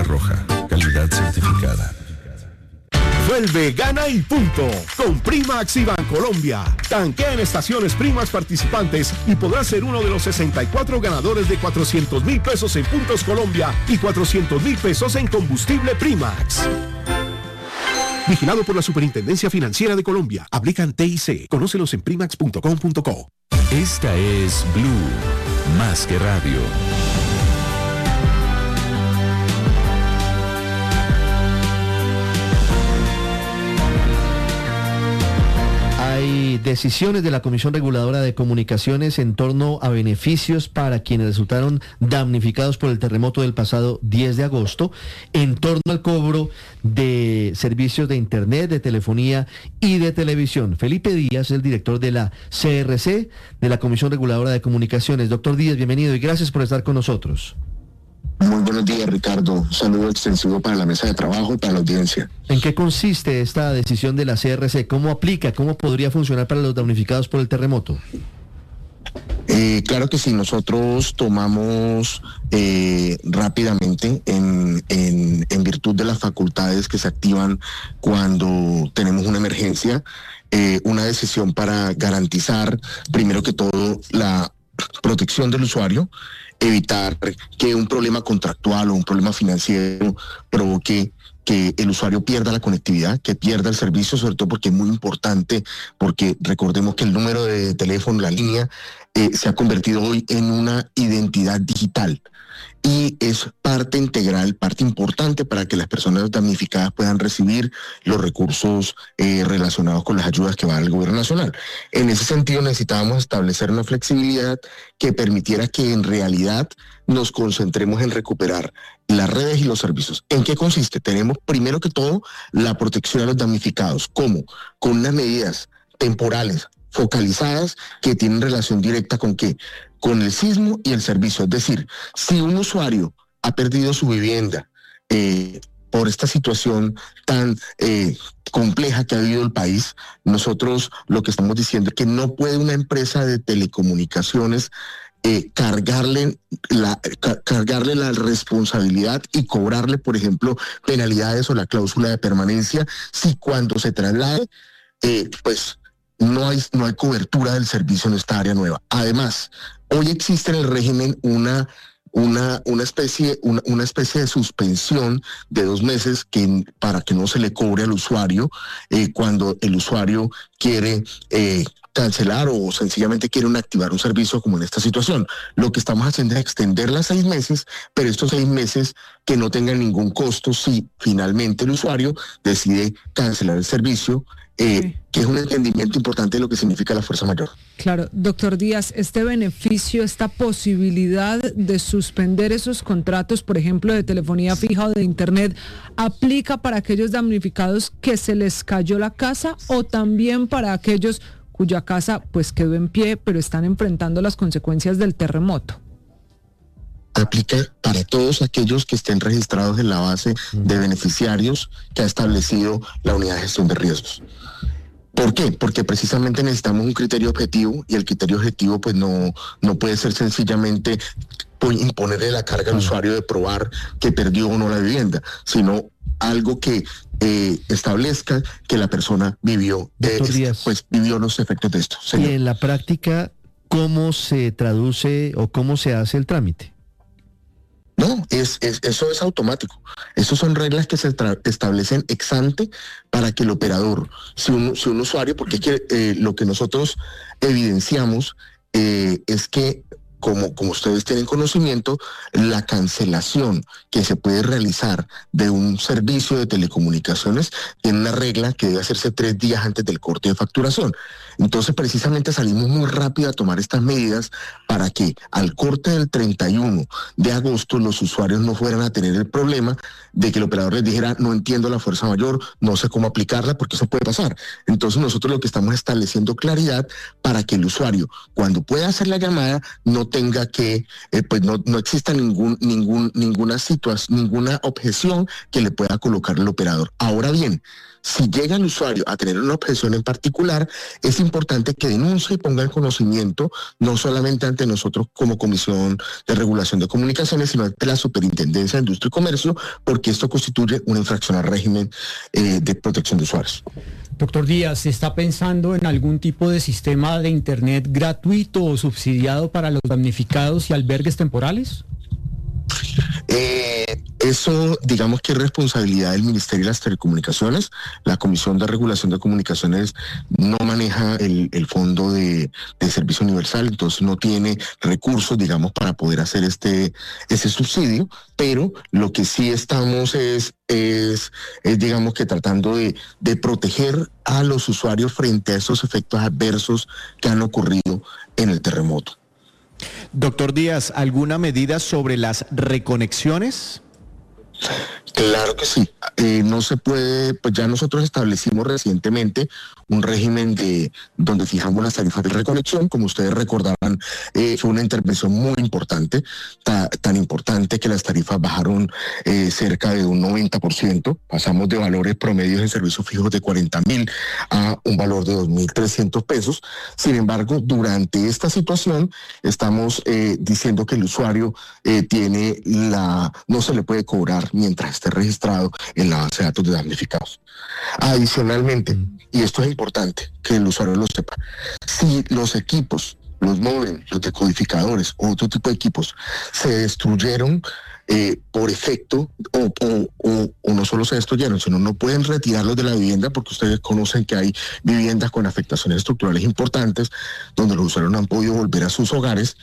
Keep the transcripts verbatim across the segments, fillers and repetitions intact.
Bandera roja, calidad certificada. Vuelve, gana y punto con Primax y Bancolombia. Tanquea en estaciones Primax participantes y podrás ser uno de los sesenta y cuatro ganadores de cuatrocientos mil pesos en Puntos Colombia y cuatrocientos mil pesos en combustible Primax. Vigilado por la Superintendencia Financiera de Colombia. Aplican T I C. Conócelos en primax punto com punto co. Esta es Blue, más que radio. Hay decisiones de la Comisión Reguladora de Comunicaciones en torno a beneficios para quienes resultaron damnificados por el terremoto del pasado diez de agosto, en torno al cobro de servicios de Internet, de telefonía y de televisión. Felipe Díaz, el director de la C R C, de la Comisión Reguladora de Comunicaciones. Doctor Díaz, bienvenido y gracias por estar con nosotros. Muy buenos días, Ricardo. Un saludo extensivo para la mesa de trabajo y para la audiencia. ¿En qué consiste esta decisión de la C R C? ¿Cómo aplica? ¿Cómo podría funcionar para los damnificados por el terremoto? Eh, claro que sí, nosotros tomamos eh, rápidamente en, en, en virtud de las facultades que se activan cuando tenemos una emergencia, eh, una decisión para garantizar, primero que todo, la protección del usuario, evitar que un problema contractual o un problema financiero provoque que el usuario pierda la conectividad, que pierda el servicio, sobre todo porque es muy importante, porque recordemos que el número de teléfono, la línea, eh, se ha convertido hoy en una identidad digital y es parte integral, parte importante para que las personas damnificadas puedan recibir los recursos eh, relacionados con las ayudas que va al gobierno nacional. En ese sentido necesitábamos establecer una flexibilidad que permitiera que en realidad nos concentremos en recuperar las redes y los servicios. ¿En qué consiste? Tenemos primero que todo la protección a los damnificados. ¿Cómo? Con unas medidas temporales, focalizadas, que tienen relación directa con qué, con el sismo y el servicio. Es decir, si un usuario ha perdido su vivienda eh, por esta situación tan eh, compleja que ha vivido el país, nosotros lo que estamos diciendo es que no puede una empresa de telecomunicaciones Eh, cargarle la ca- cargarle la responsabilidad y cobrarle, por ejemplo, penalidades o la cláusula de permanencia si cuando se traslade, eh, pues no hay no hay cobertura del servicio en esta área nueva. Además, hoy existe en el régimen una una una especie una, una especie de suspensión de dos meses que para que no se le cobre al usuario eh, cuando el usuario quiere eh, cancelar o sencillamente quieren activar un servicio como en esta situación. Lo que estamos haciendo es extenderla a seis meses, pero estos seis meses que no tengan ningún costo si finalmente el usuario decide cancelar el servicio, eh, sí. que es un entendimiento importante de lo que significa la fuerza mayor. Claro, doctor Díaz, este beneficio, esta posibilidad de suspender esos contratos, por ejemplo, de telefonía fija o de Internet, ¿aplica para aquellos damnificados que se les cayó la casa o también para aquellos cuya casa pues quedó en pie, pero están enfrentando las consecuencias del terremoto? Aplica para todos aquellos que estén registrados en la base de beneficiarios que ha establecido la Unidad de Gestión de Riesgos. ¿Por qué? Porque precisamente necesitamos un criterio objetivo y el criterio objetivo pues no, no puede ser sencillamente imponerle la carga al usuario de probar que perdió o no la vivienda, sino algo que eh, establezca que la persona vivió, eh, pues vivió los efectos de esto. Señor. Y en la práctica, ¿cómo se traduce o cómo se hace el trámite? No, es, es, eso es automático. Esas son reglas que se tra- establecen ex ante para que el operador, si un, si un usuario, porque es que, eh, lo que nosotros evidenciamos eh, es que Como, como ustedes tienen conocimiento, la cancelación que se puede realizar de un servicio de telecomunicaciones tiene una regla que debe hacerse tres días antes del corte de facturación. Entonces, precisamente salimos muy rápido a tomar estas medidas para que al corte del treinta y uno de agosto los usuarios no fueran a tener el problema de que el operador les dijera, no entiendo la fuerza mayor, no sé cómo aplicarla, porque eso puede pasar. Entonces, nosotros lo que estamos estableciendo claridad para que el usuario, cuando pueda hacer la llamada, no tenga que, eh, pues no, no exista ningún, ningún, ninguna situación, ninguna objeción que le pueda colocar el operador. Ahora bien, si llega el usuario a tener una objeción en particular, es importante que denuncie y ponga en conocimiento, no solamente ante nosotros como Comisión de Regulación de Comunicaciones, sino ante la Superintendencia de Industria y Comercio, porque esto constituye una infracción al régimen eh, de protección de usuarios. Doctor Díaz, ¿se está pensando en algún tipo de sistema de Internet gratuito o subsidiado para los damnificados y albergues temporales? Eh, eso, digamos que es responsabilidad del Ministerio de las Telecomunicaciones. La Comisión de Regulación de Comunicaciones no maneja el, el fondo de, de servicio universal, entonces no tiene recursos, digamos, para poder hacer este ese subsidio, pero lo que sí estamos es, es, es digamos que tratando de, de proteger a los usuarios frente a esos efectos adversos que han ocurrido en el terremoto. Doctor Díaz, ¿alguna medida sobre las reconexiones? Claro que sí. Eh, no se puede, pues ya nosotros establecimos recientemente un régimen de donde fijamos las tarifas de reconexión. Como ustedes recordarán, eh, fue una intervención muy importante, ta, tan importante que las tarifas bajaron eh, cerca de un noventa por ciento. Pasamos de valores promedios en servicios fijos de cuarenta mil a un valor de dos mil trescientos pesos. Sin embargo, durante esta situación estamos eh, diciendo que el usuario eh, tiene la, no se le puede cobrar mientras esté registrado en la base de datos de damnificados. Adicionalmente, y esto es importante que el usuario lo sepa, si los equipos, los módems, los decodificadores o otro tipo de equipos se destruyeron eh, por efecto o, o, o, o no solo se destruyeron, sino no pueden retirarlos de la vivienda, porque ustedes conocen que hay viviendas con afectaciones estructurales importantes donde los usuarios no han podido volver a sus hogares.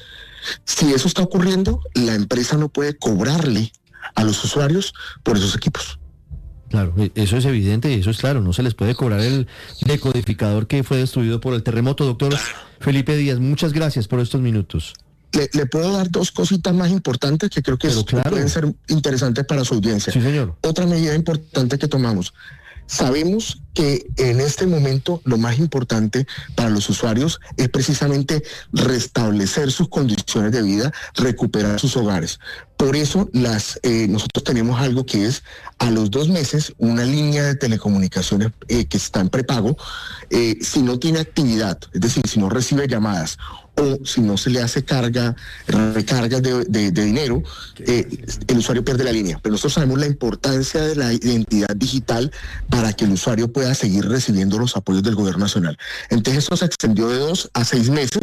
Si eso está ocurriendo, la empresa no puede cobrarle a los usuarios por esos equipos. Claro, eso es evidente y eso es claro, no se les puede cobrar el decodificador que fue destruido por el terremoto. Doctor Felipe Díaz, muchas gracias por estos minutos. Le, le puedo dar dos cositas más importantes que creo que es, claro, pueden ser interesantes para su audiencia. Sí, señor. Otra medida importante que tomamos. Sabemos que en este momento lo más importante para los usuarios es precisamente restablecer sus condiciones de vida, recuperar sus hogares. Por eso las eh, nosotros tenemos algo que es a los dos meses una línea de telecomunicaciones eh, que está en prepago. Eh, si no tiene actividad, es decir, si no recibe llamadas o si no se le hace carga, recargas de, de, de dinero, eh, el usuario pierde la línea. Pero nosotros sabemos la importancia de la identidad digital para que el usuario pueda seguir recibiendo los apoyos del gobierno nacional. Entonces eso se extendió de dos a seis meses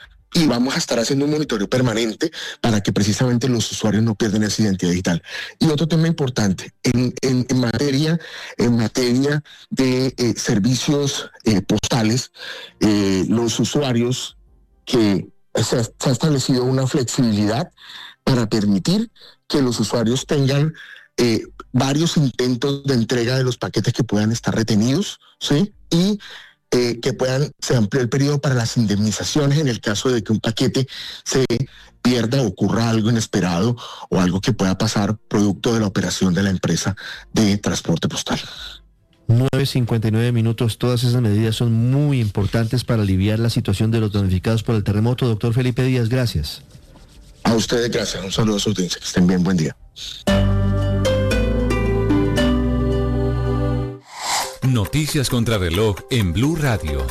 y vamos a estar haciendo un monitoreo permanente para que precisamente los usuarios no pierdan esa identidad digital. Y otro tema importante, en, en, en materia, en materia de eh, servicios eh, postales, eh, los usuarios que se ha, se ha establecido una flexibilidad para permitir que los usuarios tengan eh, varios intentos de entrega de los paquetes que puedan estar retenidos, ¿sí? Y eh, que puedan, se amplíe el periodo para las indemnizaciones en el caso de que un paquete se pierda o ocurra algo inesperado o algo que pueda pasar producto de la operación de la empresa de transporte postal. nueve cincuenta y nueve minutos, todas esas medidas son muy importantes para aliviar la situación de los damnificados por el terremoto. Doctor Felipe Díaz, gracias. A ustedes gracias, un saludo a su audiencia, que estén bien, buen día. Noticias contra reloj en Blue Radio.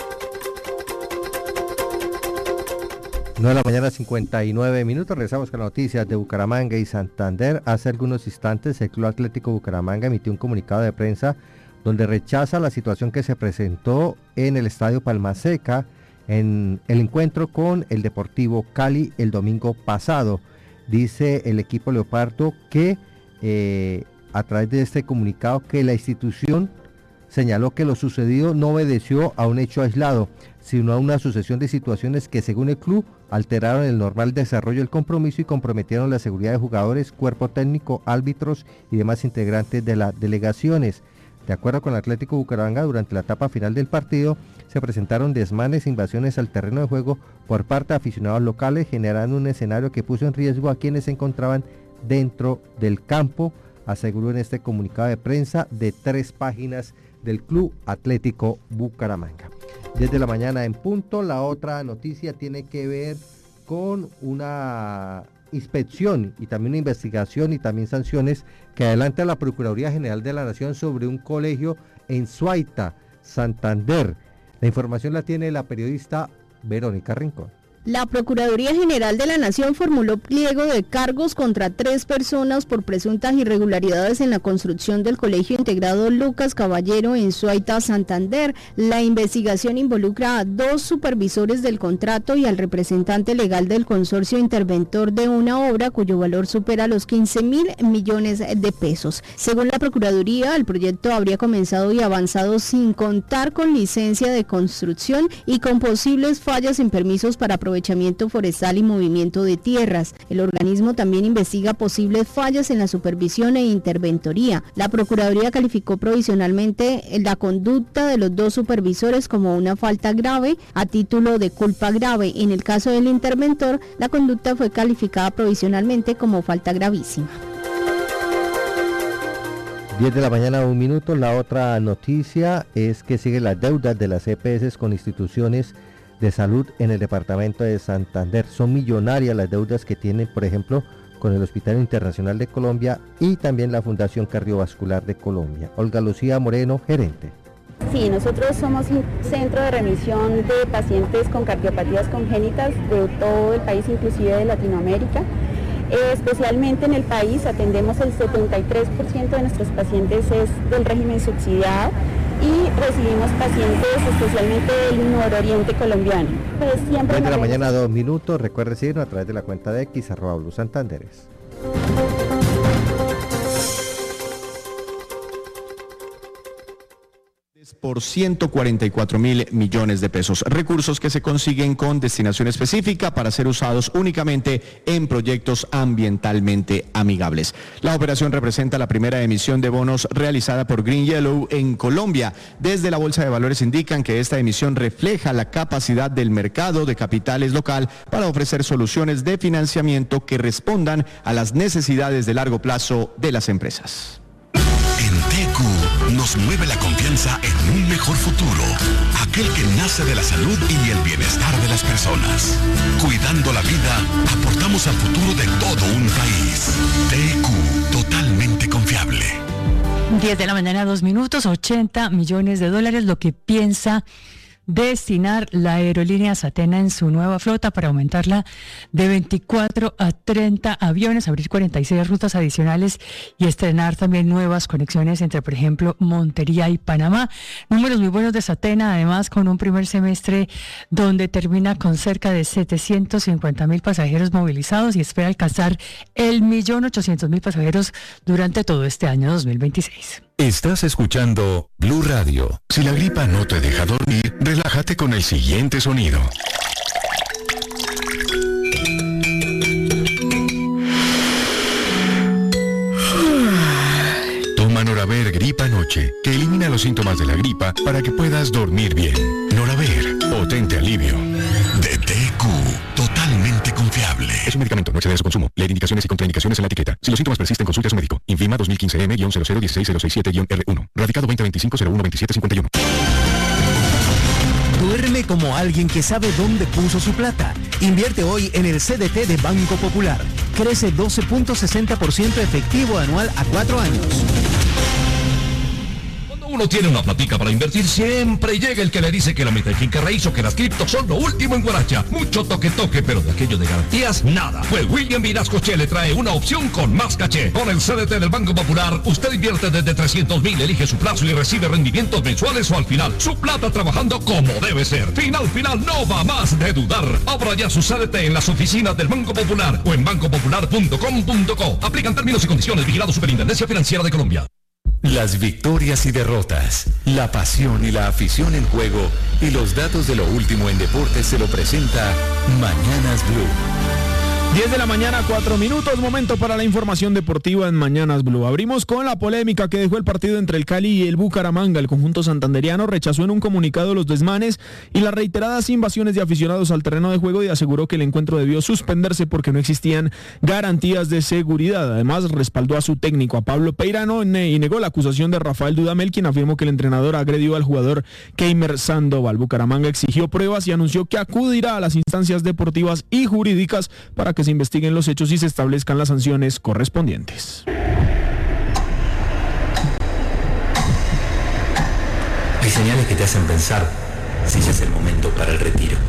nueve de la mañana, cincuenta y nueve minutos. Regresamos con las noticias de Bucaramanga y Santander. Hace algunos instantes el Club Atlético Bucaramanga emitió un comunicado de prensa donde rechaza la situación que se presentó en el Estadio Palma Seca en el encuentro con el Deportivo Cali el domingo pasado. Dice el equipo Leopardo que eh, a través de este comunicado que la institución señaló que lo sucedido no obedeció a un hecho aislado, sino a una sucesión de situaciones que, según el club, alteraron el normal desarrollo del compromiso y comprometieron la seguridad de jugadores, cuerpo técnico, árbitros y demás integrantes de las delegaciones. De acuerdo con el Atlético Bucaramanga, durante la etapa final del partido se presentaron desmanes e invasiones al terreno de juego por parte de aficionados locales, generando un escenario que puso en riesgo a quienes se encontraban dentro del campo, aseguró en este comunicado de prensa de tres páginas del Club Atlético Bucaramanga. Desde la mañana en punto, la otra noticia tiene que ver con una inspección y también una investigación y también sanciones que adelanta la Procuraduría General de la Nación sobre un colegio en Suaita, Santander. La información la tiene la periodista Verónica Rincón. La Procuraduría General de la Nación formuló pliego de cargos contra tres personas por presuntas irregularidades en la construcción del Colegio Integrado Lucas Caballero en Suaita, Santander. La investigación involucra a dos supervisores del contrato y al representante legal del consorcio interventor de una obra cuyo valor supera los quince mil millones de pesos. Según la Procuraduría, el proyecto habría comenzado y avanzado sin contar con licencia de construcción y con posibles fallas en permisos para aprovechamiento forestal y movimiento de tierras. El organismo también investiga posibles fallas en la supervisión e interventoría. La Procuraduría calificó provisionalmente la conducta de los dos supervisores como una falta grave a título de culpa grave. En el caso del interventor, la conducta fue calificada provisionalmente como falta gravísima. diez de la mañana, un minuto. La otra noticia es que siguen las deudas de las E P S con instituciones de salud en el departamento de Santander. Son millonarias las deudas que tienen, por ejemplo, con el Hospital Internacional de Colombia y también la Fundación Cardiovascular de Colombia. Olga Lucía Moreno, gerente. Sí, nosotros somos un centro de remisión de pacientes con cardiopatías congénitas de todo el país, inclusive de Latinoamérica. Eh, especialmente en el país atendemos el setenta y tres por ciento de nuestros pacientes es del régimen subsidiado y recibimos pacientes especialmente del nororiente colombiano. Pues siempre diez de la mañana, dos minutos. Recuerde seguirnos a través de la cuenta de X, arroba Blue Santanderes. Por ciento cuarenta y cuatro mil millones de pesos, recursos que se consiguen con destinación específica para ser usados únicamente en proyectos ambientalmente amigables. La operación representa la primera emisión de bonos realizada por Green Yellow en Colombia. Desde la Bolsa de Valores indican que esta emisión refleja la capacidad del mercado de capitales local para ofrecer soluciones de financiamiento que respondan a las necesidades de largo plazo de las empresas. En T Q nos mueve la confianza en un mejor futuro, aquel que nace de la salud y el bienestar de las personas. Cuidando la vida, aportamos al futuro de todo un país. T Q, totalmente confiable. diez de la mañana, dos minutos, ochenta millones de dólares, lo que piensa destinar la aerolínea Satena en su nueva flota para aumentarla de veinticuatro a treinta aviones, abrir cuarenta y seis rutas adicionales y estrenar también nuevas conexiones entre, por ejemplo, Montería y Panamá. Números muy buenos de Satena, además con un primer semestre donde termina con cerca de setecientos cincuenta mil pasajeros movilizados y espera alcanzar el millón ochocientos mil pasajeros durante todo este año dos mil veintiséis. Estás escuchando Blue Radio. Si la gripa no te deja dormir, relájate con el siguiente sonido. Toma Noraver Gripa Noche, que elimina los síntomas de la gripa para que puedas dormir bien. Noraver, potente alivio. De T Q, totalmente confiable. Es un medicamento, no excede de su consumo. Leer indicaciones y contraindicaciones en la etiqueta. Si los síntomas persisten, consulte a su médico. Infima dos mil quince M cero cero uno seis cero seis siete R uno. Radicado veinte veinticinco cero uno veintisiete cincuenta y uno. Duerme como alguien que sabe dónde puso su plata. Invierte hoy en el C D T de Banco Popular. Crece doce punto sesenta por ciento efectivo anual a cuatro años. Uno tiene una platica para invertir, siempre llega el que le dice que la meta de finca raíz o que las criptos son lo último en Guaracha. Mucho toque toque, pero de aquello de garantías, nada. Pues William Vinascoche le trae una opción con más caché. Con el C D T del Banco Popular, usted invierte desde trescientos mil, elige su plazo y recibe rendimientos mensuales o al final. Su plata trabajando como debe ser. Final, final, no va más de dudar. Abra ya su C D T en las oficinas del Banco Popular o en banco popular punto com punto co. Aplican términos y condiciones. Vigilado Superintendencia Financiera de Colombia. Las victorias y derrotas, la pasión y la afición en juego y los datos de lo último en deportes se lo presenta Mañanas Blue. diez de la mañana, cuatro minutos, momento para la información deportiva en Mañanas Blue. Abrimos con la polémica que dejó el partido entre el Cali y el Bucaramanga. El conjunto santanderiano rechazó en un comunicado los desmanes y las reiteradas invasiones de aficionados al terreno de juego y aseguró que el encuentro debió suspenderse porque no existían garantías de seguridad. Además, respaldó a su técnico, a Pablo Peirano, y negó la acusación de Rafael Dudamel, quien afirmó que el entrenador agredió al jugador Keimer Sandoval. Bucaramanga exigió pruebas y anunció que acudirá a las instancias deportivas y jurídicas para que se investiguen los hechos y se establezcan las sanciones correspondientes. Hay señales que te hacen pensar si ya es el momento para el retiro.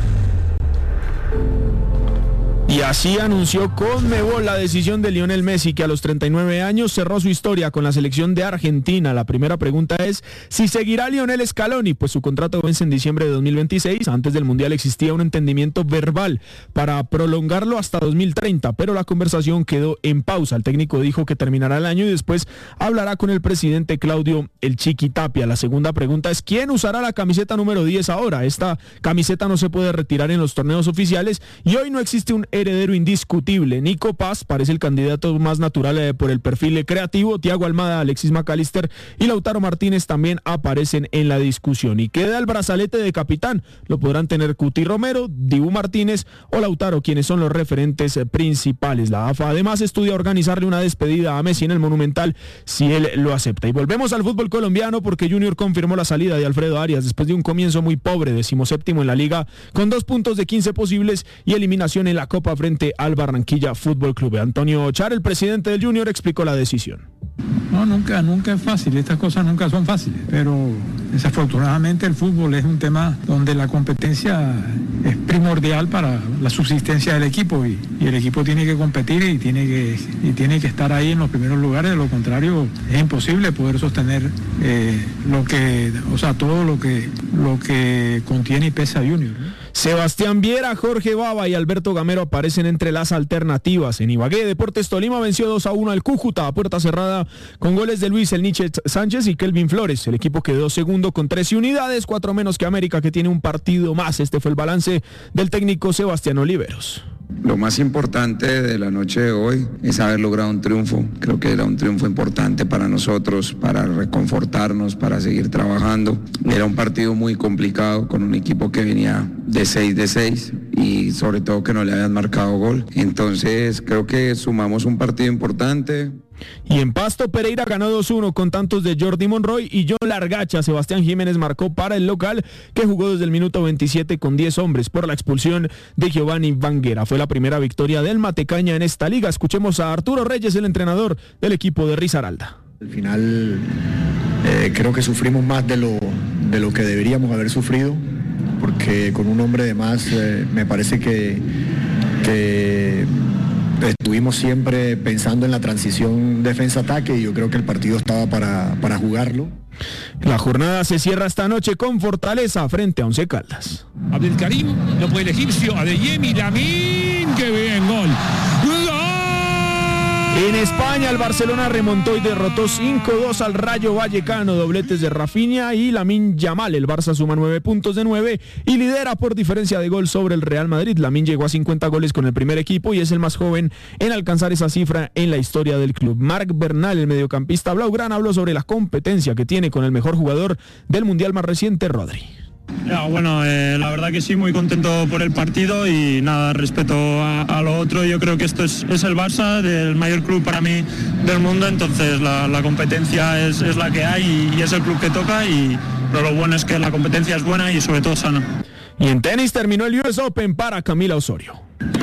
Y así anunció Conmebol la decisión de Lionel Messi, que a los treinta y nueve años cerró su historia con la selección de Argentina. La primera pregunta es si seguirá Lionel Scaloni, pues su contrato vence en diciembre de dos mil veintiséis. Antes del Mundial existía un entendimiento verbal para prolongarlo hasta dos mil treinta, pero la conversación quedó en pausa. El técnico dijo que terminará el año y después hablará con el presidente Claudio El Chiqui Tapia. La segunda pregunta es ¿quién usará la camiseta número diez ahora? Esta camiseta no se puede retirar en los torneos oficiales y hoy no existe un heredero indiscutible. Nico Paz parece el candidato más natural eh, por el perfil creativo. Thiago Almada, Alexis McAllister y Lautaro Martínez también aparecen en la discusión. Y queda el brazalete de capitán. Lo podrán tener Cuti Romero, Dibu Martínez o Lautaro, quienes son los referentes eh, principales. La A F A además estudia organizarle una despedida a Messi en el Monumental si él lo acepta. Y volvemos al fútbol colombiano porque Junior confirmó la salida de Alfredo Arias después de un comienzo muy pobre, decimoséptimo en la liga, con dos puntos de quince posibles y eliminación en la Copa frente al Barranquilla Fútbol Club. Antonio Char, el presidente del Junior, explicó la decisión. No, nunca, nunca es fácil, estas cosas nunca son fáciles, pero desafortunadamente el fútbol es un tema donde la competencia es primordial para la subsistencia del equipo y, y el equipo tiene que competir y tiene que, y tiene que estar ahí en los primeros lugares, de lo contrario es imposible poder sostener eh, lo que, o sea, todo lo que, lo que contiene y pesa Junior, ¿no? Sebastián Viera, Jorge Baba y Alberto Gamero aparecen entre las alternativas. En Ibagué, Deportes Tolima venció dos a uno al Cúcuta a puerta cerrada con goles de Luis El Nietzsche Sánchez y Kelvin Flores. El equipo quedó segundo con trece unidades, cuatro menos que América, que tiene un partido más. Este fue el balance del técnico Sebastián Oliveros. Lo más importante de la noche de hoy es haber logrado un triunfo. Creo que era un triunfo importante para nosotros, para reconfortarnos, para seguir trabajando. Era un partido muy complicado con un equipo que venía de seis de seis y sobre todo que no le habían marcado gol. Entonces creo que sumamos un partido importante. Y en Pasto, Pereira ganó dos uno con tantos de Jordi Monroy y John Largacha. Sebastián Jiménez marcó para el local, que jugó desde el minuto veintisiete con diez hombres por la expulsión de Giovanni Vanguera. Fue la primera victoria del Matecaña en esta liga. Escuchemos a Arturo Reyes, el entrenador del equipo de Risaralda. Al final eh, creo que sufrimos más de lo, de lo que deberíamos haber sufrido, porque con un hombre de más eh, me parece que... que estuvimos siempre pensando en la transición defensa-ataque y yo creo que el partido estaba para, para jugarlo. La jornada se cierra esta noche con Fortaleza frente a Once Caldas. Abdelkarim, no puede el egipcio, Adeyemi, Lamin, qué bien, gol. En España, el Barcelona remontó y derrotó cinco dos al Rayo Vallecano, dobletes de Rafinha y Lamine Yamal. El Barça suma nueve puntos de nueve y lidera por diferencia de gol sobre el Real Madrid. Lamine llegó a cincuenta goles con el primer equipo y es el más joven en alcanzar esa cifra en la historia del club. Marc Bernal, el mediocampista blaugrana, habló sobre la competencia que tiene con el mejor jugador del Mundial más reciente, Rodri. Ya, bueno, eh, la verdad que sí, muy contento por el partido y nada, respeto a, a lo otro. Yo creo que esto es, es el Barça, el mayor club para mí del mundo, entonces la, la competencia es, es la que hay y, y es el club que toca, y, pero lo bueno es que la competencia es buena y sobre todo sana. Y en tenis terminó el U S Open para Camila Osorio.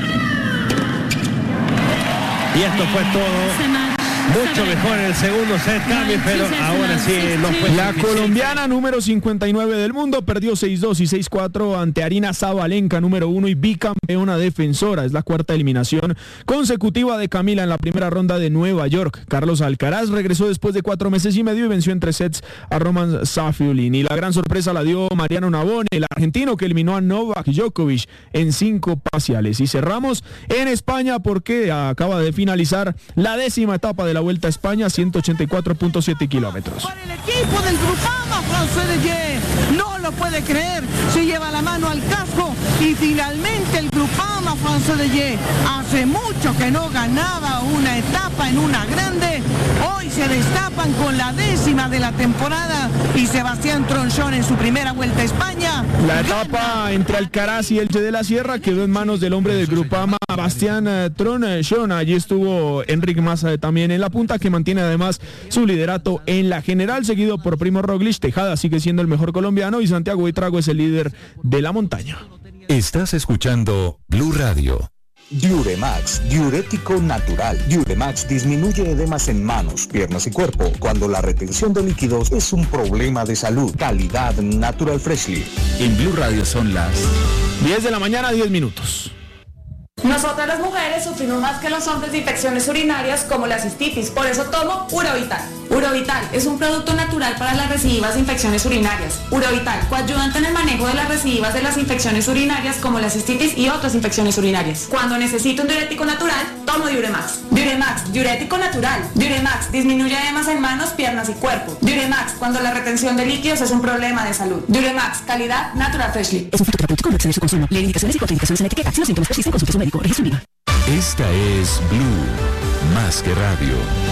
Y esto fue todo. Mucho mejor en el segundo set, Cami, pero ahora sí no fue La suficiente. colombiana número cincuenta y nueve del mundo perdió seis dos y seis cuatro ante Arina Zabalenka, número uno y bicampeona defensora. Es la cuarta eliminación consecutiva de Camila en la primera ronda de Nueva York. Carlos Alcaraz regresó después de cuatro meses y medio y venció en tres sets a Roman Safiullin. Y la gran sorpresa la dio Mariano Navone, el argentino que eliminó a Novak Djokovic en cinco parciales. Y cerramos en España porque acaba de finalizar la décima etapa de la Vuelta a España, ciento ochenta y cuatro punto siete kilómetros. Para el equipo del Grupama François de Ye no lo puede creer, se lleva la mano al casco y finalmente el Grupama François de Ye, hace mucho que no ganaba una etapa en una grande, hoy se destapan con la décima de la temporada y Sebastián Tronchón en su primera vuelta a España. La etapa entre Alcaraz y Elche de la Sierra quedó en manos del hombre del Grupama, Bastián eh, Tronchón. Allí estuvo Enric Mas eh, también en la punta, que mantiene además su liderato en la general, seguido por Primo Roglic. Tejada sigue siendo el mejor colombiano y Santiago Buitrago es el líder de la montaña. Estás escuchando Blue Radio. Diuremax, diurético natural. Diuremax disminuye edemas en manos, piernas y cuerpo cuando la retención de líquidos es un problema de salud. Calidad Natural Freshly. En Blue Radio son las diez de la mañana, diez minutos. Nosotras las mujeres sufrimos más que los hombres de infecciones urinarias como la cistitis, por eso tomo Urovital. Urovital es un producto natural para las recidivas de infecciones urinarias. Urovital, coayudante en el manejo de las recidivas de las infecciones urinarias como la cistitis y otras infecciones urinarias. Cuando necesito un diurético natural, tomo Diuremax. Diuremax, diurético natural. Diuremax disminuye edemas en manos, piernas y cuerpo. Diuremax, cuando la retención de líquidos es un problema de salud. Diuremax, calidad Natural Freshly. Es un fitoterapéutico, no excede su consumo. Leer indicaciones y contraindicaciones en la etiqueta. Si los síntomas persisten, consulte a su médico. Registro único. Esta es Blue, más que radio.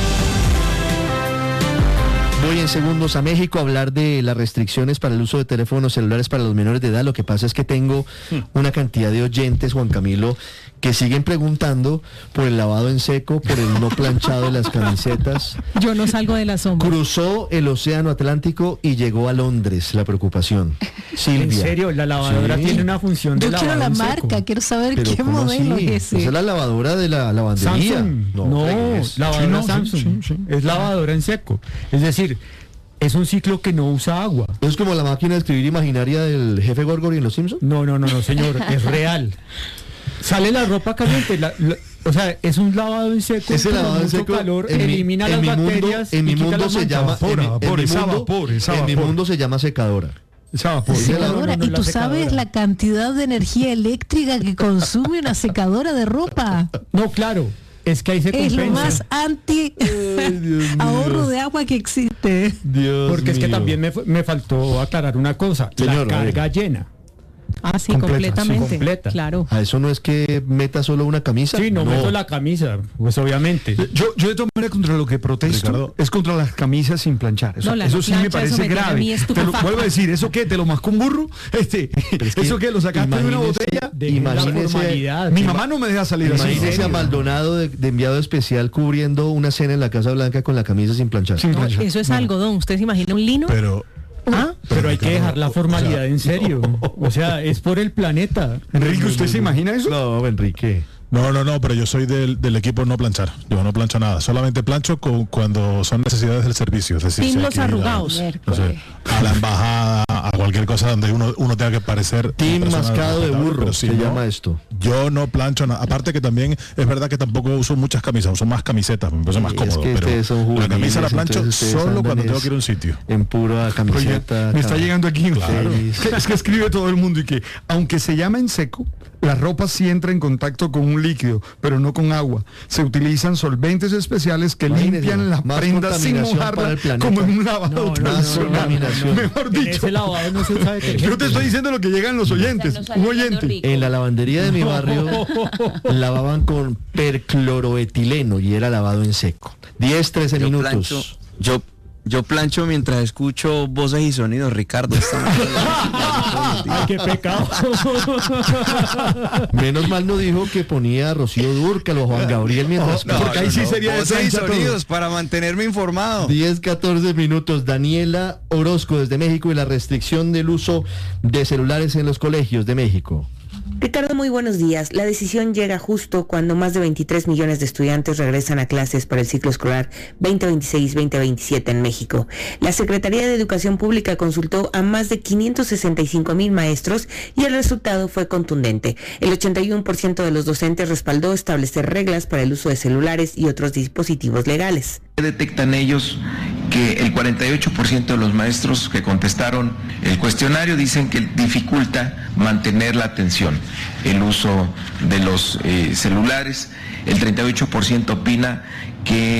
Voy en segundos a México a hablar de las restricciones para el uso de teléfonos celulares para los menores de edad. Lo que pasa es que tengo una cantidad de oyentes, Juan Camilo, que siguen preguntando por el lavado en seco, por el no planchado de las camisetas. Yo no salgo de la sombra. Cruzó el océano Atlántico y llegó a Londres, la preocupación. Silvia. ¿En serio? La lavadora sí tiene una función de Yo lavado quiero la en marca, seco. quiero saber ¿Pero qué cómo modelo así? es ese. Esa es la lavadora de la lavandería. Samsung. No, no es- lavadora Sí, no, sí, Samsung. sí, sí. Es lavadora en seco. Es decir, es un ciclo que no usa agua. ¿Es como la máquina de escribir imaginaria del jefe Gorgory en Los Simpsons? No, no, no, no, señor, es real. Sale la ropa caliente, la- la- o sea, es un lavado en seco. Ese con lavado en mucho seco calor, en mi- elimina en las mi mundo- bacterias. en y mi quita mundo las se manchas. llama Vapor, en mi- en vapor, mi es mundo- vapor, es en mi vapor. mundo se llama secadora. Secadora, y tú sabes la cantidad de energía eléctrica que consume una secadora de ropa. No, claro, es que ahí se Es lo compensa. más anti ahorro de agua que existe. Dios Porque es que mío. también me, f- me faltó aclarar una cosa. Señor, la a ver. carga llena. Ah, sí, Completa, completamente. sí, completa. Claro. ¿A eso no es que meta solo una camisa? Sí, no, meto la camisa, pues obviamente. Yo, yo de todas maneras contra lo que protesto Ricardo. es contra las camisas sin planchar. Eso, No, la eso no sí me plancha, eso parece me tiene a grave. mí Te lo estupefacta. vuelvo a decir, ¿eso qué? ¿Te lo mascó un burro? Este, es que ¿Eso qué? ¿Lo sacaste de una imagínese- botella? Dejen la Imagínese- formalidad. Mi mamá no me deja salir así. Imagínese a Maldonado de, de enviado especial cubriendo una cena en la Casa Blanca con la camisa sin planchar. Sin No, planchar. eso es algodón. ¿Usted se imagina un lino? Pero, ¿Ah? Pero hay que dejar la formalidad en serio. O sea, es por el planeta. Enrique, ¿usted se imagina eso? No, Enrique. No, no, no, pero yo soy del, del equipo no planchar. Yo no plancho nada. Solamente plancho con, cuando son necesidades del servicio. Es decir, Team si hay los que ir a- arrugados. no sé, a la embajada, a cualquier cosa donde uno, uno tenga que parecer Team una persona mascado de respetable, burro, pero si se no, llama esto. Yo no plancho nada. Aparte que también es verdad que tampoco uso muchas camisas, uso más camisetas, me parece más Es cómodo. que pero ustedes son la camisa la juveniles, plancho entonces ustedes solo andan cuando tengo es que ir a un sitio. En pura camiseta. me está ca- llegando aquí. Claro. Es que, es que escribe todo el mundo y que, aunque se llama en seco, la ropa sí entra en contacto con un líquido, pero no con agua. Se utilizan solventes especiales que Imagínese, limpian las más prendas sin contaminación para mojarla el planeta. como en un lavado No, no, no, tradicional. no, contaminación. Mejor En dicho. ese lavado no se usa detergente. Yo te estoy diciendo lo que llegan los oyentes. Un oyente. En la lavandería de mi barrio lavaban con percloroetileno y era lavado en seco. diez, trece Yo minutos. plancho, yo, yo plancho mientras escucho voces y sonidos, Ricardo. Ay, qué pecado. Menos mal no dijo que ponía a Rocío Dúrcal o a Juan Gabriel mientras... No, porque ahí sí sería de voces y plancha todo. sonidos para mantenerme informado. diez, catorce minutos. Daniela Orozco desde México y la restricción del uso de celulares en los colegios de México. Ricardo, muy buenos días. La decisión llega justo cuando más de veintitrés millones de estudiantes regresan a clases para el ciclo escolar veinte veintiséis veinte veintisiete en México. La Secretaría de Educación Pública consultó a más de quinientos sesenta y cinco mil maestros y el resultado fue contundente. El ochenta y uno por ciento de los docentes respaldó establecer reglas para el uso de celulares y otros dispositivos legales. Detectan ellos que el cuarenta y ocho por ciento de los maestros que contestaron el cuestionario dicen que dificulta mantener la atención, el uso de los eh, celulares. El treinta y ocho por ciento opina que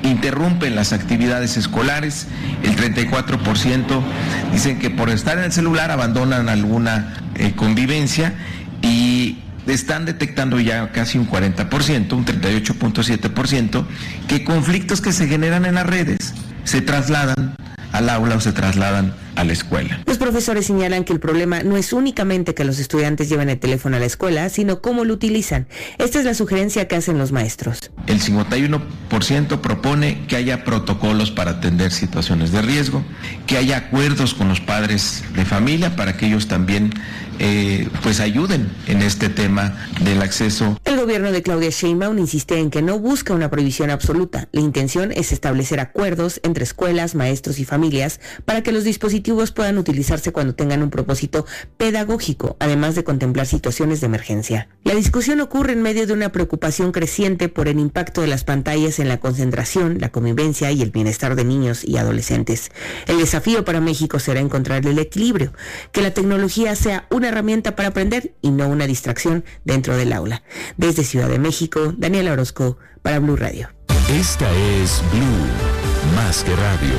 interrumpen las actividades escolares, el treinta y cuatro por ciento dicen que por estar en el celular abandonan alguna eh, convivencia, y están detectando ya casi un cuarenta por ciento, un treinta y ocho punto siete por ciento, que conflictos que se generan en las redes se trasladan al aula o se trasladan a la escuela. Los profesores señalan que el problema no es únicamente que los estudiantes lleven el teléfono a la escuela, sino cómo lo utilizan. Esta es la sugerencia que hacen los maestros. El cincuenta y uno por ciento propone que haya protocolos para atender situaciones de riesgo, que haya acuerdos con los padres de familia para que ellos también eh, pues ayuden en este tema del acceso. El gobierno de Claudia Sheinbaum insiste en que no busca una prohibición absoluta. La intención es establecer acuerdos entre escuelas, maestros y familias para que los dispositivos puedan utilizarse cuando tengan un propósito pedagógico, además de contemplar situaciones de emergencia. La discusión ocurre en medio de una preocupación creciente por el impacto de las pantallas en la concentración, la convivencia y el bienestar de niños y adolescentes. El desafío para México será encontrar el equilibrio, que la tecnología sea una herramienta para aprender y no una distracción dentro del aula. Desde Ciudad de México, Daniela Orozco para Blue Radio. Esta es Blue, más que radio.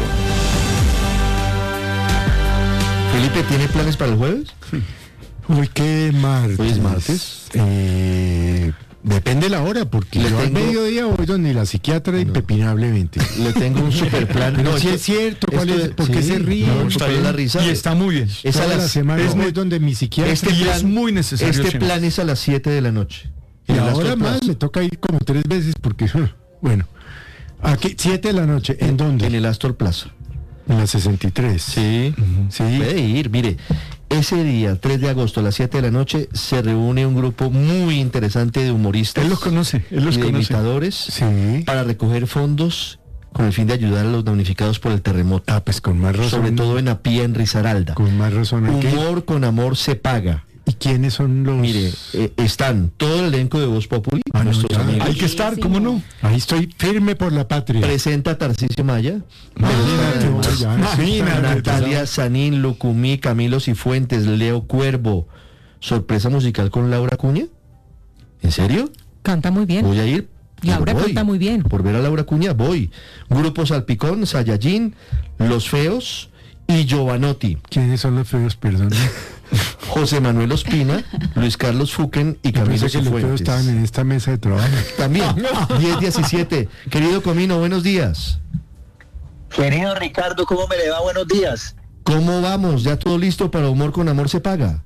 Felipe, ¿tiene planes para el jueves? Hoy qué martes. Hoy es martes. Eh, depende la hora, porque Le yo tengo- al mediodía voy donde la psiquiatra impepinablemente. Le tengo un super plan. Pero No, si esto- es cierto, ¿cuál esto es? ¿Por qué sí, se ríe? no, ¿por qué la risa? Y está muy bien. Es a Toda la las- semana es voy muy- donde mi psiquiatra. Este Y plan es muy necesario, Este Chino. plan es a las siete de la noche. Y En el ahora Astor más Plaza. me toca ir como tres veces porque, bueno, aquí siete de la noche. ¿En dónde? En el Astor Plaza. En la sesenta y tres. Sí, Sí. puede ir. Mire, ese día, tres de agosto a las siete de la noche, se reúne un grupo muy interesante de humoristas. Él los conoce, él los y de conoce. imitadores Sí. para recoger fondos con el fin de ayudar a los damnificados por el terremoto. Ah, pues con más razón. Sobre todo en Apía, en Risaralda. Con más razón. ¿A qué? Humor con amor se paga. ¿Y quiénes son los...? Mire, eh, están todo el elenco de Voz Populi, Ah, no, nuestros ya. amigos. Hay que estar, ¿cómo no? Ahí estoy firme por la patria. Presenta Tarcisio Maya. Imagínate, Además, vos, ya, imagínate. Natalia Sanín, Lucumí, Camilo Cifuentes, Leo Cuervo. Sorpresa musical con Laura Cuña. ¿En serio? Canta muy bien. Voy a ir. Laura Voy. canta muy bien. Por ver a Laura Cuña, voy. Grupo Salpicón, Sayayín, Los Feos y Giovanotti. ¿Quiénes son los feos, perdón? José Manuel Ospina, Luis Carlos Fuquen y Yo Camilo pensé que los feos Cifuentes. estaban en esta mesa de trabajo. También, diez diecisiete. Querido Comino, buenos días. Querido Ricardo, ¿cómo me le va? Buenos días. ¿Cómo vamos? ¿Ya todo listo para Humor con Amor se paga?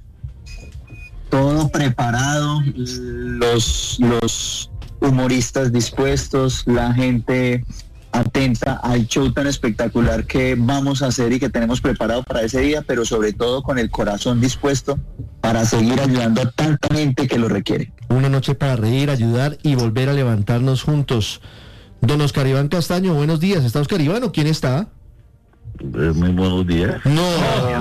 Todo preparado, los, los humoristas dispuestos, la gente atenta al show tan espectacular que vamos a hacer y que tenemos preparado para ese día, pero sobre todo con el corazón dispuesto para seguir ayudando a tanta gente que lo requiere. Una noche para reír, ayudar y volver a levantarnos juntos. Don Oscar Iván Castaño, buenos días. ¿Está Oscar Iván o quién está? Muy buenos días. No,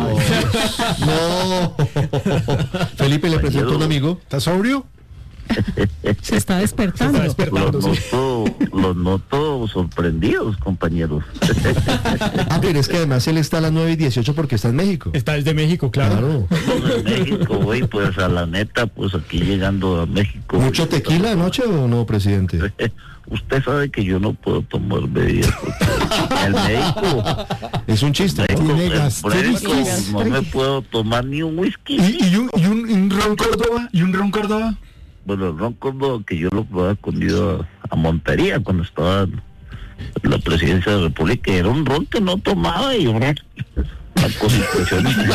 no. Felipe, le presento a un amigo. ¿Está sobrio? Se está despertando. Los noto, los noto sorprendidos, compañeros. Ah, pero es que además él está a las nueve y dieciocho porque está en México. Está desde México, claro. Estamos en México, güey, pues a la neta, pues aquí llegando a México. ¿Mucho tequila anoche o no, presidente? Usted sabe que yo no puedo tomar bebidas porque el médico... Es un chiste. México, Tiene el gastritis. médico, no me puedo tomar ni un whisky. ¿Y, y un, y un, un ron Córdoba? ¿Y un ron Córdoba? Bueno, el ron Córdoba que yo lo probaba cuando iba a Montería, cuando estaba en la presidencia de la República, era un ron que no tomaba y una cosa impresionante.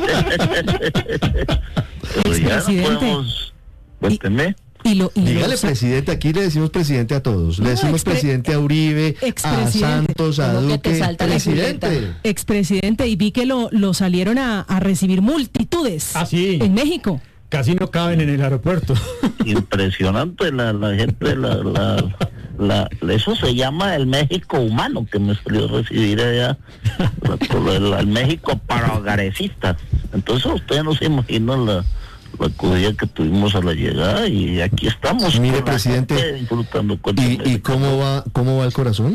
Pero ya no Expresidente. podemos... Cuénteme. Y lo, y Dígale lo- presidente, aquí le decimos presidente a todos. Le No, decimos expre- presidente a Uribe, a expresidente. Santos, a Como que te Duque. salta la Presidente. expresidente, y vi que lo, lo salieron a, a recibir multitudes Ah, sí. en México. Casi no caben en el aeropuerto. Impresionante la, la gente, la, la, la, eso se llama el México humano que me salió a recibir allá, la- la- el México para hogaresistas. Entonces ustedes no se imaginan la, la acogida que tuvimos a la llegada y aquí estamos. Mire, con la presidente, gente disfrutando con ¿Y, y cómo va cómo va el corazón?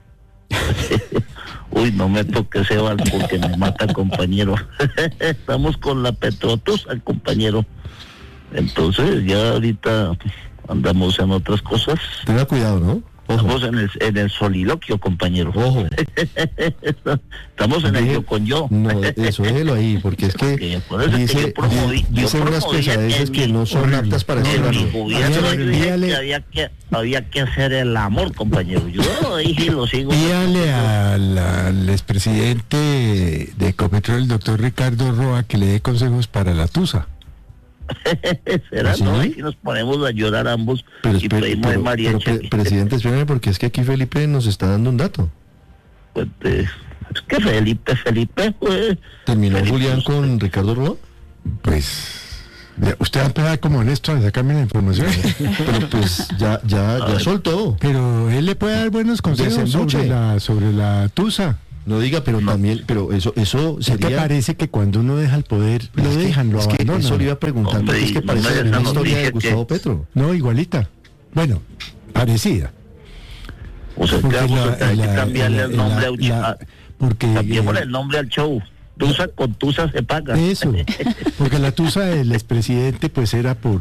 Uy, no me toque ese vals porque me mata, compañero. Estamos con la Petrotusa, compañero. Entonces ya ahorita andamos en otras cosas. Tenga cuidado, ¿no? Estamos en el, en el soliloquio, compañero. Ojo. Estamos en el yo con yo. No, eso déjelo ahí, porque es que dice, que promoví, dice unas pesadeces que no son mi, aptas para este mi gobierno. Yo dije que había, que había que hacer el amor, compañero. Yo lo dije y lo sigo. Dígale al, al expresidente de Ecopetrol, el doctor Ricardo Roa, que le dé consejos para la tusa. ¿Será? ¿Sí? No, aquí nos ponemos a llorar ambos pero, y pero, pedimos pero, de María pero, pre presidente, espérame, porque es que aquí Felipe nos está dando un dato. Pues, eh, es que Felipe, Felipe, pues... ¿Terminó Felipe, Julián usted. con Ricardo Roa? Pues... Usted va a empezar como honesto a sacarme la información. Pero pues ya, ya, ya soltó. Pero él le puede dar buenos consejos sobre la, sobre la tusa. No diga, pero también, pero eso, eso sería... ¿Te parece que cuando uno deja el poder, lo es dejan, que, lo es que abandonan? eso le iba a preguntar, Hombre, porque es que no parece me una dejan historia de que- Gustavo Petro. No, igualita. Bueno, parecida. O sea, Porque que vamos la- a tener que la- cambiarle la- el nombre la- al la- show. porque Cambiémosle eh, el nombre al show. Tusa con Tusa se paga. eso, porque la tusa del expresidente pues era por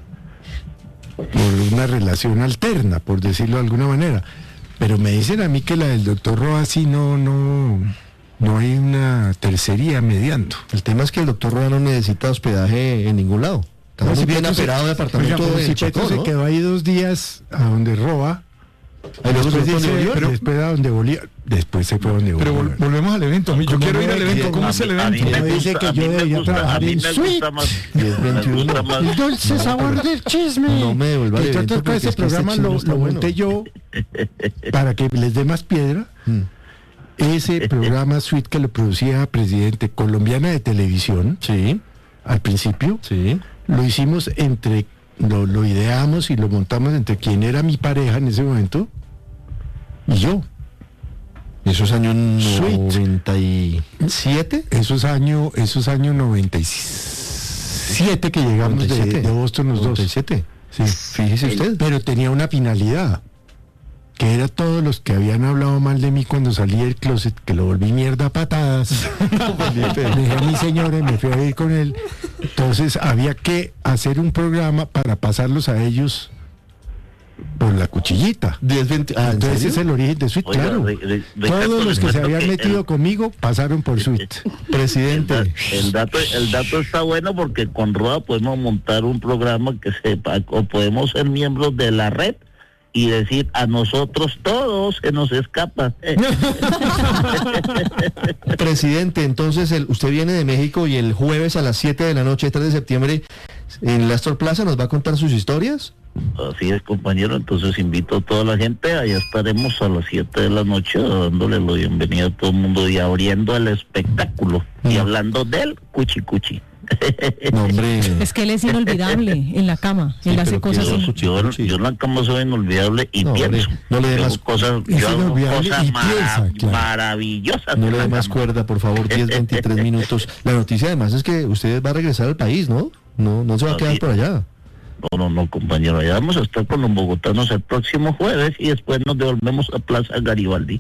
por una relación alterna, por decirlo de alguna manera. Pero me dicen a mí que la del doctor Roa sí no, no, no hay una tercería mediando. El tema es que el doctor Roa no necesita hospedaje en ningún lado. Está muy bien aperado de apartamento Oiga, pero en si Chacó, Petro se ¿no? quedó ahí dos días a donde Roa. Ahí luego se Después, fue donde dice- Bolívar, pero pero- después a donde Bolívar, después se fue a donde Pero Bolívar. vol- volvemos al evento. Yo ¿Cómo quiero ir no? al evento. ¿Cómo A es el mí- a mí evento? me dice que a yo mí me debería gusta- trabajar a mí en me Sweet. gusta más- diez veintiuno. me gusta más- El dulce No, sabor pero- del chisme. no me devuelva el Entre evento otras porque cosas, ese es que este programa chisme lo, está lo bueno. monté yo para que les dé más piedra. Mm. Ese programa Sweet que lo producía Presidente Colombiana de Televisión, Sí, al principio, sí. lo hicimos entre, lo, lo ideamos y lo montamos entre quien era mi pareja en ese momento y yo. Esos años Sweet. noventa y siete. Esos años, esos años noventa y siete que llegamos de, noventa y siete. de Boston los noventa y dos. siete. Sí. Fíjese usted. Pero tenía una finalidad, que era todos los que habían hablado mal de mí cuando salí del closet, que lo volví mierda a patadas. Dejé a mi señora y me fui a ir con él. Entonces había que hacer un programa para pasarlos a ellos por la cuchillita. diez, veinte. Ah, ¿en Entonces serio? es el origen de Sweet, Oiga, claro. Ri- Ri- Ricardo, Todos los le que se cuento habían que metido el- conmigo pasaron por Sweet. Presidente. El dato, el dato está bueno porque con Roa podemos montar un programa que sepa, o podemos ser miembros de la red y decir a nosotros todos se nos escapa. Presidente, entonces el, usted viene de México y el jueves a las siete de la noche, tres de septiembre, en la Astor Plaza nos va a contar sus historias. Así es, compañero, entonces invito a toda la gente, allá estaremos a las siete de la noche dándole la bienvenida a todo el mundo y abriendo el espectáculo y hablando del cuchi cuchi. No, hombre. Es que él es inolvidable en la cama. Él hace cosas yo, así. yo, yo en la cama soy inolvidable y No, pienso. hombre, no le dé Yo más- hago cosas, Es yo hago inolvidable cosas y mara- piensa, claro. maravillosas. No en le la dé más cama. cuerda, por favor, diez, veintitrés minutos. La noticia además es que usted va a regresar al país, ¿no? No, no se va a quedar por allá. No, no, no, compañero, allá vamos a estar con los bogotanos el próximo jueves y después nos devolvemos a Plaza Garibaldi.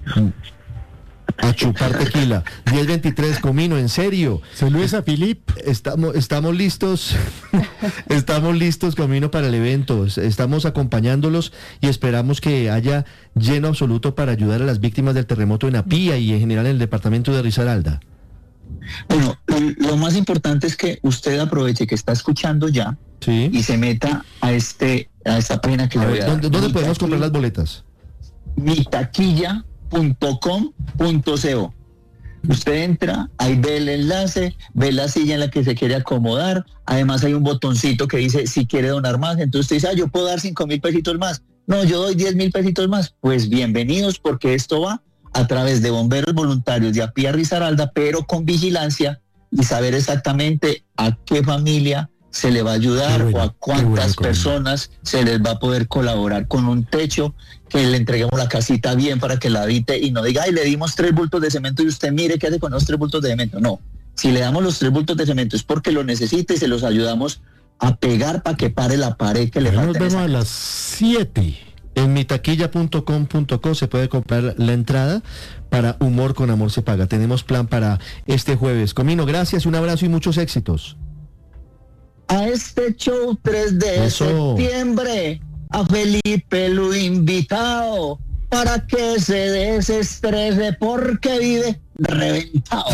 A chupar tequila. diez veintitrés, Comino, en serio. Saludos a Filip. Estamos, estamos listos. Estamos listos, Comino, para el evento. Estamos acompañándolos y esperamos que haya lleno absoluto para ayudar a las víctimas del terremoto en Apía y en general en el departamento de Risaralda. Bueno, lo, lo más importante es que usted aproveche que está escuchando ya Sí. y se meta a este a esta página que A le ver, voy a dar. ¿dónde, dónde Mi podemos taqui- comprar las boletas? mi taquilla punto com punto co. Usted entra, ahí ve el enlace, ve la silla en la que se quiere acomodar, además hay un botoncito que dice si quiere donar más, entonces usted dice, ah, yo puedo dar cinco mil pesitos más, no, yo doy diez mil pesitos más, pues bienvenidos porque esto va a través de bomberos voluntarios de Apía Risaralda, pero con vigilancia y saber exactamente a qué familia se le va a ayudar Qué bueno, o a qué cuántas bueno, Colombo. personas se les va a poder colaborar con un techo, que le entreguemos la casita bien para que la habite y no diga, ay, le dimos tres bultos de cemento y usted mire qué hace con los tres bultos de cemento. No, si le damos los tres bultos de cemento es porque lo necesita y se los ayudamos a pegar para que pare la pared que le Nos falta. en vemos esa a las siete. En mi taquilla punto com punto co se puede comprar la entrada para Humor con Amor se paga. Tenemos plan para este jueves. Comino, gracias, un abrazo y muchos éxitos. a este show tres de Eso. septiembre. a Felipe lo invitado para que se desestrese porque vive reventado.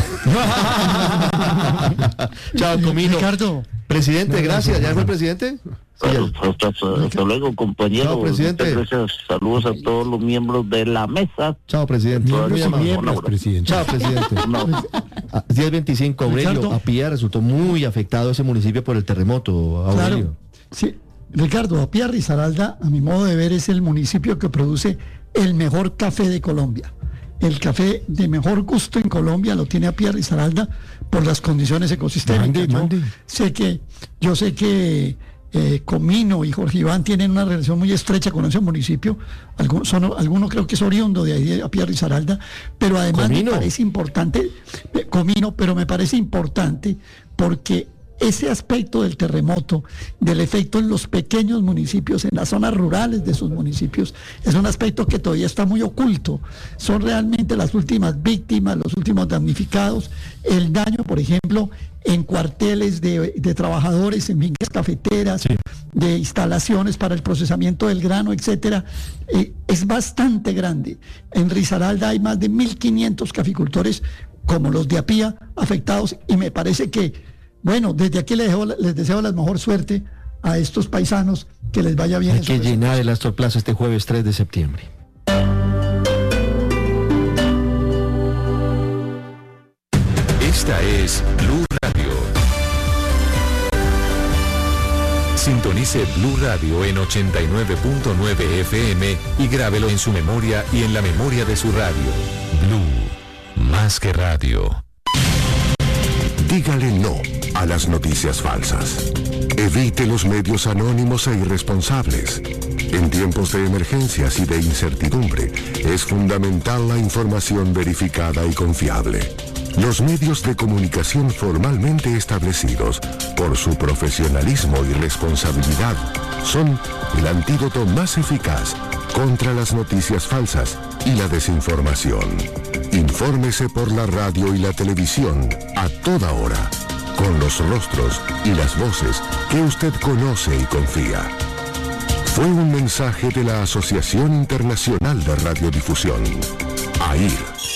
Chao, Comino. Ricardo. Presidente, No, gracias. no, ¿Ya no. fue presidente? Sí, ya. Hasta, hasta- hasta luego, compañero. Chao, presidente. Muchas gracias. Saludos a todos los miembros de la mesa. Chao, presidente. Miembros Muy y amable. miembros, presidente. Chao, presidente. A diez veinticinco, Aurelio, Ricardo. Apía resultó muy afectado ese municipio por el terremoto, Aurelio. Claro. Sí, Ricardo, Apía Risaralda, a mi modo de ver, es el municipio que produce el mejor café de Colombia. El café de mejor gusto en Colombia lo tiene Apía Risaralda por las condiciones ecosistémicas. Mande, Yo mande. sé que, yo sé que eh, Comino y Jorge Iván tienen una relación muy estrecha con ese municipio. Algunos son, alguno creo que es oriundo de ahí de Apía Risaralda, pero además Comino. me parece importante, eh, Comino, pero me parece importante porque ese aspecto del terremoto, del efecto en los pequeños municipios, en las zonas rurales de sus municipios, es un aspecto que todavía está muy oculto. Son realmente las últimas víctimas, los últimos damnificados. El daño, por ejemplo, en cuarteles de, de trabajadores, en fincas cafeteras, de instalaciones para el procesamiento del grano, etcétera, eh, es bastante grande. En Risaralda hay más de mil quinientos caficultores como los de Apía afectados, y me parece que, bueno, desde aquí les, dejo- les deseo la mejor suerte a estos paisanos, que les vaya bien. Hay en que su llenar el Astor Plaza este jueves tres de septiembre. Esta es Blue Radio. Sintonice Blue Radio en ochenta y nueve punto nueve F M y grábelo en su memoria y en la memoria de su radio. Blue, más que radio. Dígale no a las noticias falsas. Evite los medios anónimos e irresponsables. En tiempos de emergencias y de incertidumbre, es fundamental la información verificada y confiable. Los medios de comunicación formalmente establecidos por su profesionalismo y responsabilidad son el antídoto más eficaz contra las noticias falsas y la desinformación. Infórmese por la radio y la televisión a toda hora, con los rostros y las voces que usted conoce y confía. Fue un mensaje de la Asociación Internacional de Radiodifusión, A I R.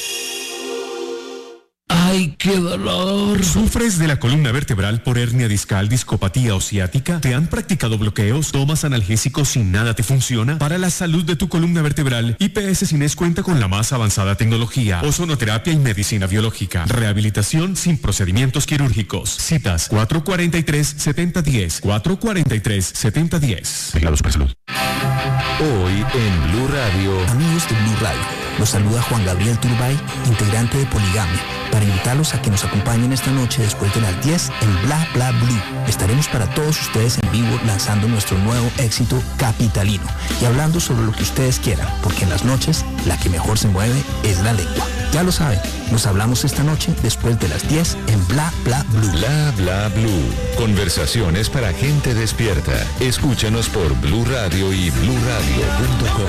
¡Ay, qué dolor! ¿Sufres de la columna vertebral por hernia discal, discopatía o ciática? ¿Te han practicado bloqueos? ¿Tomas analgésicos y nada te funciona? Para la salud de tu columna vertebral, I P S Cines cuenta con la más avanzada tecnología, ozonoterapia y medicina biológica. Rehabilitación sin procedimientos quirúrgicos. Citas cuatro cuatro tres, siete cero uno cero, cuatro cuatro tres, siete cero uno cero. Vigilados por salud. Hoy en Blue Radio. Amigos de Blue Radio, los saluda Juan Gabriel Turbay, integrante de Poligamia, para invitarlos a que nos acompañen esta noche después de las diez en Bla Bla Blue. Estaremos para todos ustedes en vivo lanzando nuestro nuevo éxito Capitalino y hablando sobre lo que ustedes quieran, porque en las noches la que mejor se mueve es la lengua. Ya lo saben, nos hablamos esta noche después de las diez en Bla Bla Blue. Bla Bla Blue. Conversaciones para gente despierta. Escúchanos por Blue Radio y blue radio punto com.